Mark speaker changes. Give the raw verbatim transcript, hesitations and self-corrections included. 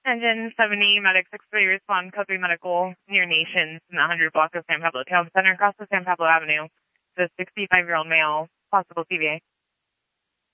Speaker 1: Engine seventy, Medic six three, respond, code three medical, near Nations in the one hundred block of San Pablo Town Center across the San Pablo Avenue. The sixty-five-year-old male, possible C V A.